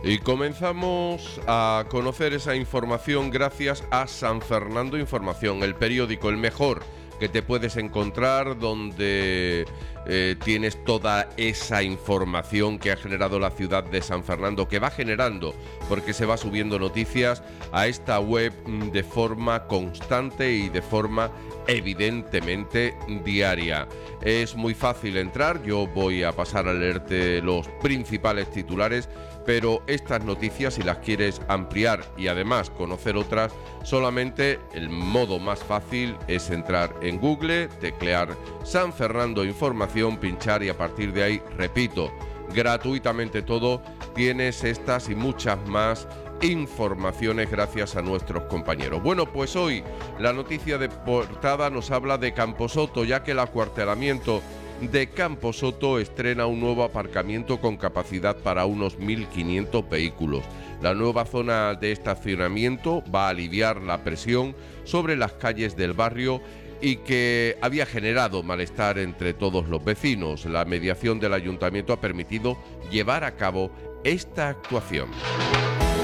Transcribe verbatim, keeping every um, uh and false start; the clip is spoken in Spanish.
Y comenzamos a conocer esa información gracias a San Fernando Información, el periódico, el mejor que te puedes encontrar, donde eh, tienes toda esa información que ha generado la ciudad de San Fernando, que va generando, porque se va subiendo noticias a esta web de forma constante y de forma evidentemente diaria. Es muy fácil entrar, yo voy a pasar a leerte los principales titulares, pero estas noticias, si las quieres ampliar y además conocer otras, solamente el modo más fácil es entrar en Google, teclear San Fernando Información, pinchar y a partir de ahí, repito, gratuitamente todo, tienes estas y muchas más informaciones gracias a nuestros compañeros. Bueno, pues hoy la noticia de portada nos habla de Camposoto, ya que el acuartelamiento de Camposoto estrena un nuevo aparcamiento con capacidad para unos mil quinientos vehículos. La nueva zona de estacionamiento va a aliviar la presión sobre las calles del barrio y que había generado malestar entre todos los vecinos. La mediación del ayuntamiento ha permitido llevar a cabo esta actuación.